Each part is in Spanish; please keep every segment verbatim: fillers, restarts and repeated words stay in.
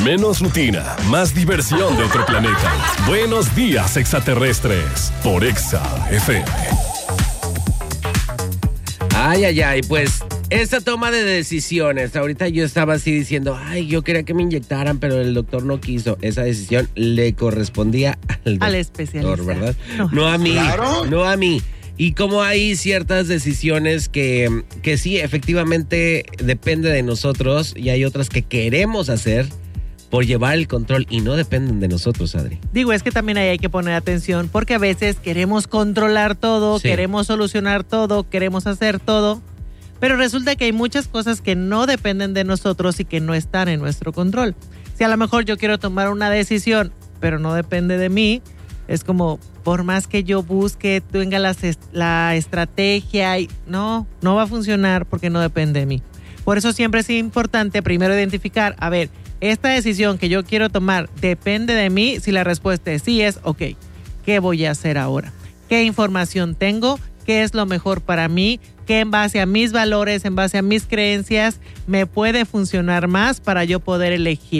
Menos rutina, más diversión de otro planeta. Buenos días, extraterrestres, por Exa F M. Ay, ay, ay, pues esta toma de decisiones, ahorita yo estaba así diciendo, ay, yo quería que me inyectaran, pero el doctor no quiso. Esa decisión le correspondía al doctor, al especialista, ¿verdad? No, no a mí, claro. no a mí. Y como hay ciertas decisiones que, que sí, efectivamente depende de nosotros y hay otras que queremos hacer por llevar el control y no dependen de nosotros, Adri. Digo, es que también ahí hay que poner atención porque a veces queremos controlar todo, Sí. queremos solucionar todo, queremos hacer todo, pero resulta que hay muchas cosas que no dependen de nosotros y que no están en nuestro control. Si a lo mejor yo quiero tomar una decisión, pero no depende de mí, es como, por más que yo busque, tenga la, la estrategia, y no, no va a funcionar porque no depende de mí. Por eso siempre es importante primero identificar, a ver, esta decisión que yo quiero tomar depende de mí. Si la respuesta es sí, es ok, ¿qué voy a hacer ahora? ¿Qué información tengo? ¿Qué es lo mejor para mí? ¿Qué en base a mis valores, en base a mis creencias, me puede funcionar más para yo poder elegir?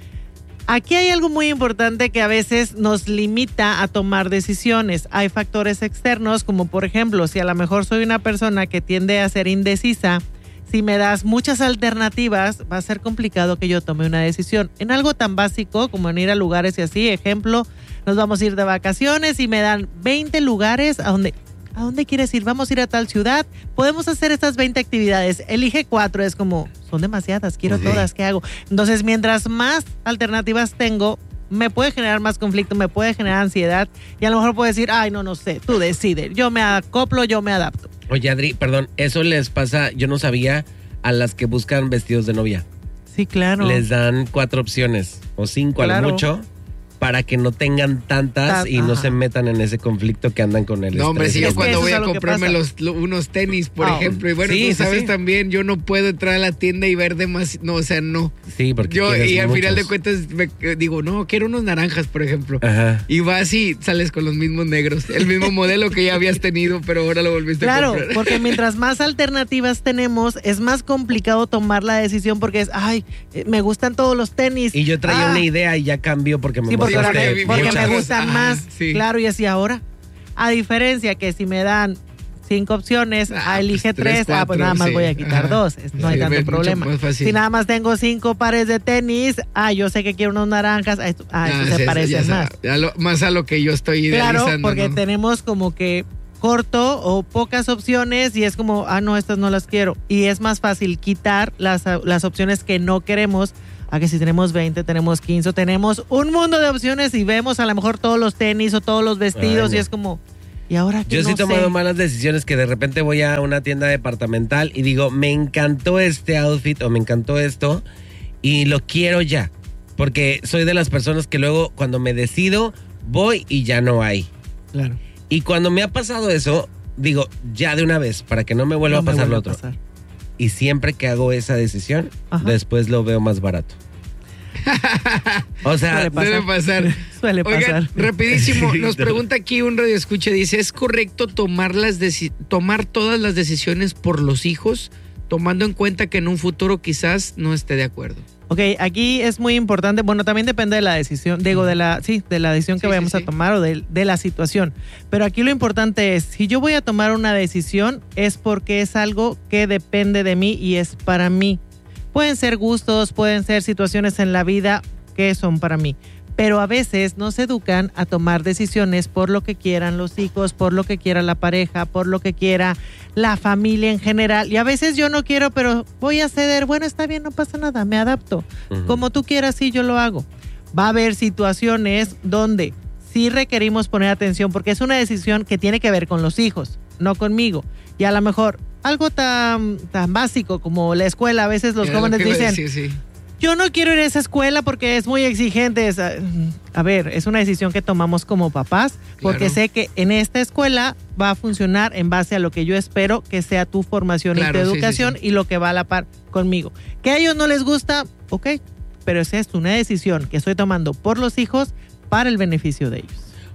Aquí hay algo muy importante que a veces nos limita a tomar decisiones. Hay factores externos, como por ejemplo, si a lo mejor soy una persona que tiende a ser indecisa, si me das muchas alternativas, va a ser complicado que yo tome una decisión. En algo tan básico como en ir a lugares y así, ejemplo, nos vamos a ir de vacaciones y me dan veinte lugares a donde... ¿A dónde quieres ir? Vamos a ir a tal ciudad. Podemos hacer estas veinte actividades. Elige cuatro. Es como, son demasiadas, quiero Okay. todas, ¿qué hago? Entonces, mientras más alternativas tengo, me puede generar más conflicto, me puede generar ansiedad. Y a lo mejor puedo decir, ay, no, no sé, tú decides. Yo me acoplo, yo me adapto. Oye, Adri, perdón, eso les pasa, yo no sabía, a las que buscan vestidos de novia. Sí, claro. Les dan cuatro opciones, o cinco Claro. a lo mucho, para que no tengan tantas Tan- y no ajá. se metan en ese conflicto que andan con el No, hombre, si estrés. yo Es que cuando eso voy es a a lo que comprarme pasa. los, lo- unos tenis, por Oh. ejemplo, y bueno, Sí, tú sí, sabes sí. también, yo no puedo entrar a la tienda y ver demasiado, no, o sea, no. Sí, porque Yo, quieres y al final de muchos. cuentas, me, eh, digo, no, quiero unos naranjas, por ejemplo. Ajá. Y vas y sales con los mismos negros, el mismo modelo que ya habías tenido, pero ahora lo volviste a Claro, comprar. porque mientras más alternativas tenemos, es más complicado tomar la decisión porque es, ay, eh, me gustan todos los tenis. Y yo traía Ah, una idea y ya cambió porque me Sí, porque, mostraste ahora porque me, porque me muchas. gustan Ajá, más. sí. Claro, y así ahora. A diferencia que si me dan cinco opciones, Ah, ah, elige pues, tres, tres, ah, pues cuatro, nada más sí. voy a quitar Ajá. dos. Es- No hay Sí, tanto es mucho problema. más fácil. Si nada más tengo cinco pares de tenis, ah, yo sé que quiero unos naranjas, ah, esto, ah, esto Ah, se sí, parece ya más. sa- a lo- más a lo que yo estoy Claro, idealizando. porque ¿no? tenemos como que corto o pocas opciones y es como, ah, no, estas no las quiero. Y es más fácil quitar las, las opciones que no queremos a que si tenemos veinte, tenemos quince, tenemos un mundo de opciones y vemos a lo mejor todos los tenis o todos los vestidos. Ay, no. Y es como, ¿y ahora qué? Yo sí No he tomado sé. malas decisiones que de repente voy a una tienda departamental y digo, me encantó este outfit o me encantó esto y lo quiero ya. Porque soy de las personas que luego cuando me decido voy y ya no hay. Claro. Y cuando me ha pasado eso, digo, ya de una vez, para que no me vuelva No a me pasar vuelve lo a otro. pasar. Y siempre que hago esa decisión, Ajá. después lo veo más barato. O sea, Suele pasar. Debe pasar. Suele Oigan, pasar. rapidísimo, Sí, nos no. pregunta aquí un radioescucha, dice, ¿es correcto tomar, las deci- tomar todas las decisiones por los hijos, tomando en cuenta que en un futuro quizás no esté de acuerdo? Ok, aquí es muy importante, bueno, también depende de la decisión, digo, de la, sí, de la decisión que Sí, vayamos sí, sí. a tomar o de, de la situación. Pero aquí lo importante es, si yo voy a tomar una decisión, es porque es algo que depende de mí y es para mí. Pueden ser gustos, pueden ser situaciones en la vida que son para mí. Pero a veces nos educan a tomar decisiones por lo que quieran los hijos, por lo que quiera la pareja, por lo que quiera la familia en general. Y a veces yo no quiero, pero voy a ceder. Bueno, está bien, no pasa nada, me adapto. Ujú. Como tú quieras, sí, yo lo hago. Va a haber situaciones donde sí requerimos poner atención porque es una decisión que tiene que ver con los hijos, no conmigo. Y a lo mejor algo tan, tan básico como la escuela, a veces los Era lo jóvenes que iba a dicen, decir, sí. yo no quiero ir a esa escuela porque es muy exigente. Es, a ver, es una decisión que tomamos como papás porque Claro. sé que en esta escuela va a funcionar en base a lo que yo espero que sea tu formación Claro, y tu sí, sí, educación sí. y lo que va a la par conmigo. Que a ellos no les gusta, ok, pero esa es una decisión que estoy tomando por los hijos para el beneficio de ellos.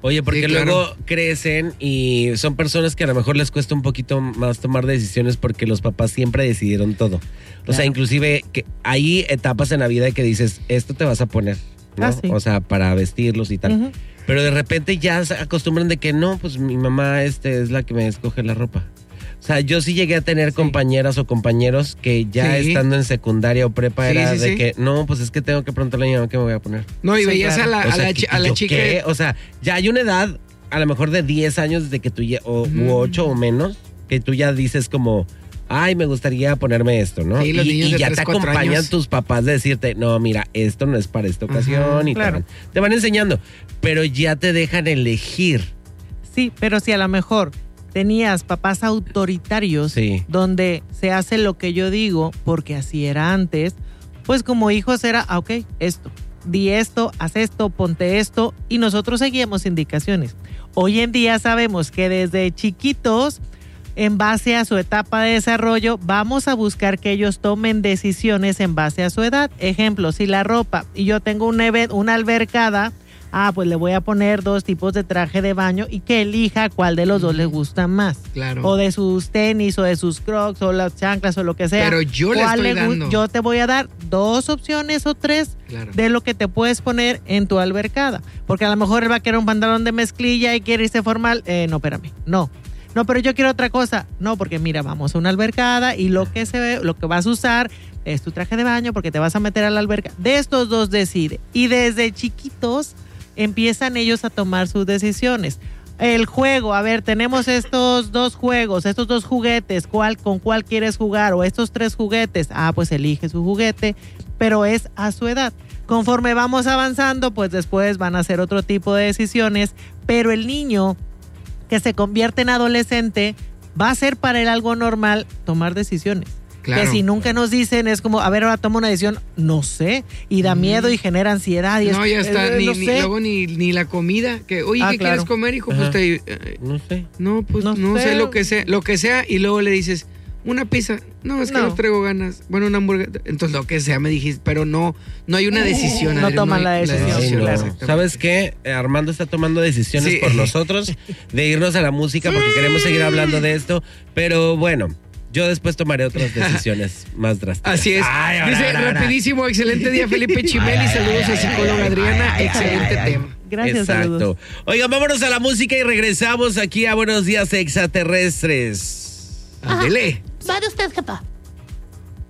Oye, porque Sí, claro. luego crecen y son personas que a lo mejor les cuesta un poquito más tomar decisiones porque los papás siempre decidieron todo. O Claro. sea, inclusive que hay etapas en la vida que dices, esto te vas a poner, ¿no? Ah, sí. O sea, para vestirlos y tal. Ujú. Pero de repente ya se acostumbran de que no, pues mi mamá este es la que me escoge la ropa. O sea, yo sí llegué a tener compañeras o compañeros que ya Sí. estando en secundaria o prepa Sí, era sí, de sí. que no, pues es que tengo que preguntarle a mi mamá qué me voy a poner. No, y Sí, veías claro. a la, O a sea, la, que- chi- a la ¿yo chica. qué? O sea, ya hay una edad, a lo mejor de diez años de que tú ya, o Ujú. u ocho o menos, que tú ya dices como, ay, me gustaría ponerme esto, ¿no? Sí, los y niños y de ya tres, te cuatro acompañan años. tus papás de decirte, no, mira, esto no es para esta ocasión Ajá, y claro. te, van, te van enseñando, pero ya te dejan elegir. Sí, pero si a lo mejor tenías papás autoritarios Sí. donde se hace lo que yo digo, porque así era antes, pues como hijos era, ah, ok, esto, di esto, haz esto, ponte esto, y nosotros seguíamos indicaciones. Hoy en día sabemos que desde chiquitos, en base a su etapa de desarrollo, vamos a buscar que ellos tomen decisiones en base a su edad. Ejemplo, si la ropa, y yo tengo un event, una albercada, ah, pues le voy a poner dos tipos de traje de baño y que elija cuál de los dos le gusta más. Claro. O de sus tenis, o de sus crocs, o las chanclas, o lo que sea. Pero yo le ¿Cuál estoy le gu- dando. Yo te voy a dar dos opciones o tres Claro. de lo que te puedes poner en tu albercada. Porque a lo mejor él va a querer un pantalón de mezclilla y quiere irse formal. Eh, no, espérame, no. No, pero yo quiero otra cosa. No, porque mira, vamos a una albercada y lo que se ve, lo que vas a usar es tu traje de baño porque te vas a meter a la alberca. De estos dos decide. Y desde chiquitos empiezan ellos a tomar sus decisiones. El juego, a ver, tenemos estos dos juegos, estos dos juguetes, ¿cuál, con cuál quieres jugar? O estos tres juguetes, ah, pues elige su juguete, pero es a su edad. Conforme vamos avanzando, pues después van a hacer otro tipo de decisiones, pero el niño que se convierte en adolescente va a ser para él algo normal tomar decisiones. Claro. Que si nunca nos dicen es como, a ver, ahora toma una decisión, no sé, y da miedo y genera ansiedad. Y No, es, ya está. eh, ni, no ni- sé. luego ni, ni la comida. Que, oye, Ah, ¿qué claro. quieres comer, hijo? Ajá. Pues te, eh, No sé. no, pues no, No sé. sé. lo que sea. Lo que sea. Y luego le dices, una pizza. No, es que no, No. traigo ganas. Bueno, una hamburguesa. Entonces, lo que sea, me dijiste. Pero no, no hay una decisión. No Adri, toman hay la decisión, Ay, no. claro. exactamente. ¿Sabes qué? Eh, Armando está tomando decisiones Sí. por nosotros de irnos a la música porque queremos seguir hablando de esto, pero bueno, yo después tomaré otras decisiones más drásticas. Así es. Ay, ahora, Dice, ahora, ahora. rapidísimo, excelente día, Felipe Chimeli. Saludos a psicóloga Adriana. Excelente tema. Gracias, Exacto. saludos. Oigan, vámonos a la música y regresamos aquí a Buenos Días Extraterrestres. Ándele. Va de usted, jefa.